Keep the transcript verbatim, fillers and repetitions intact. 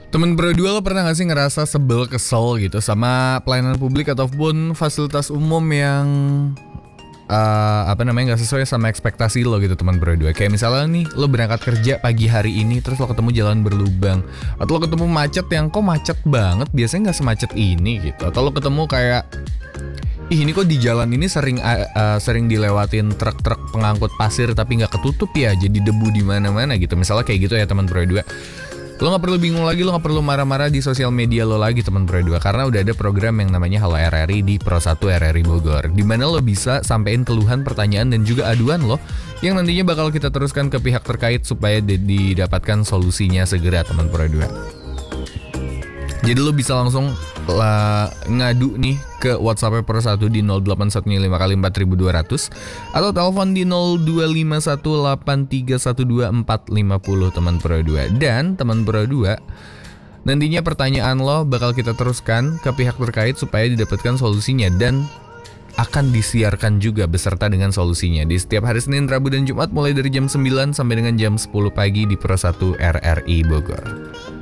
Temen berdua lo pernah gak sih ngerasa sebel, kesel gitu sama pelayanan publik ataupun fasilitas umum yang uh, apa namanya nggak sesuai sama ekspektasi lo gitu teman berdua. Kayak misalnya nih lo berangkat kerja pagi hari ini terus lo ketemu jalan berlubang, atau lo ketemu macet yang kok macet banget biasanya nggak semacet ini gitu, atau lo ketemu kayak ih ini kok di jalan ini sering uh, uh, sering dilewatin truk-truk pengangkut pasir tapi nggak ketutup ya, jadi debu di mana-mana gitu. Misalnya kayak gitu ya teman berdua. Lo gak perlu bingung lagi, lo gak perlu marah-marah di sosial media lo lagi teman berdua, karena udah ada program yang namanya Halo R R I di Pro satu R R I Bogor, dimana lo bisa sampein keluhan, pertanyaan, dan juga aduan lo yang nantinya bakal kita teruskan ke pihak terkait supaya didapatkan solusinya segera teman berdua. Jadi lo bisa langsung lah, ngadu nih ke WhatsApp Pro satu di nol delapan satu lima kali empat ribu dua ratus atau telepon di nol dua lima satu delapan tiga satu dua empat lima nol teman Pro dua. Dan teman Pro dua, nantinya pertanyaan lo bakal kita teruskan ke pihak terkait supaya didapatkan solusinya dan akan disiarkan juga beserta dengan solusinya di setiap hari Senin, Rabu, dan Jumat mulai dari jam sembilan sampai dengan jam sepuluh pagi di Pro satu R R I Bogor.